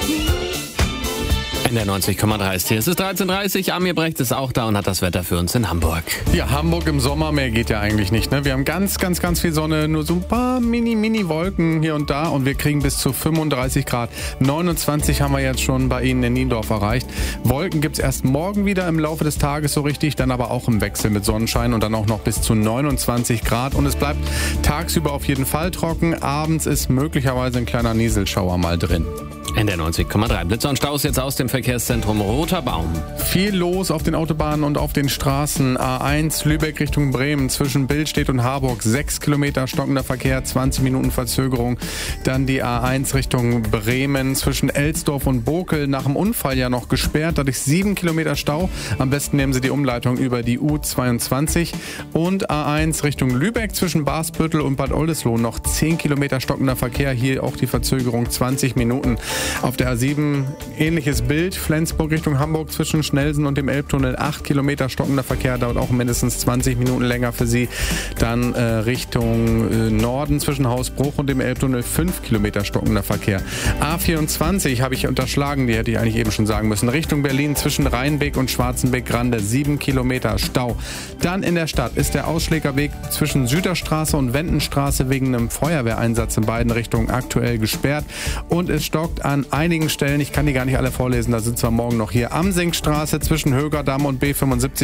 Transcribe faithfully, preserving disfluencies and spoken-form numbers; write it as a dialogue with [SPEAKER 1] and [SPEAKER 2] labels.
[SPEAKER 1] In der neunzig Komma drei ist hier. Es ist dreizehn Uhr dreißig, Amir Brecht ist auch da und hat das Wetter für uns in Hamburg.
[SPEAKER 2] Ja, Hamburg im Sommer, mehr geht ja eigentlich nicht. Ne? Wir haben ganz, ganz, ganz viel Sonne, nur so ein paar mini, mini Wolken hier und da und wir kriegen bis zu fünfunddreißig Grad. neunundzwanzig haben wir jetzt schon bei Ihnen in Niendorf erreicht. Wolken gibt es erst morgen wieder im Laufe des Tages so richtig, dann aber auch im Wechsel mit Sonnenschein und dann auch noch bis zu neunundzwanzig Grad. Und es bleibt tagsüber auf jeden Fall trocken. Abends ist möglicherweise ein kleiner Nieselschauer mal drin.
[SPEAKER 1] In der neunzig Komma drei. Blitzer und Staus jetzt aus dem Verkehrszentrum Roter Baum.
[SPEAKER 2] Viel los auf den Autobahnen und auf den Straßen. A eins Lübeck Richtung Bremen zwischen Billstedt und Harburg. sechs Kilometer stockender Verkehr, zwanzig Minuten Verzögerung. Dann die A eins Richtung Bremen zwischen Elsdorf und Bokel. Nach dem Unfall ja noch gesperrt. Dadurch sieben Kilometer Stau. Am besten nehmen Sie die Umleitung über die U zweiundzwanzig. Und A eins Richtung Lübeck zwischen Basbüttel und Bad Oldesloe. Noch zehn Kilometer stockender Verkehr. Hier auch die Verzögerung zwanzig Minuten. Auf der A sieben ähnliches Bild, Flensburg Richtung Hamburg zwischen Schnellsen und dem Elbtunnel, acht Kilometer stockender Verkehr, dauert auch mindestens zwanzig Minuten länger für Sie. Dann äh, Richtung äh, Norden zwischen Hausbruch und dem Elbtunnel, fünf Kilometer stockender Verkehr. A vierundzwanzig habe ich unterschlagen, die hätte ich eigentlich eben schon sagen müssen. Richtung Berlin zwischen Rheinbeck und Schwarzenbeck-Grande, sieben Kilometer Stau. Dann in der Stadt ist der Ausschlägerweg zwischen Süderstraße und Wendenstraße wegen einem Feuerwehreinsatz in beiden Richtungen aktuell gesperrt und es stockt an einigen Stellen, ich kann die gar nicht alle vorlesen, da sind wir morgen noch hier, Amsingstraße zwischen Högerdamm und B fünfundsiebzig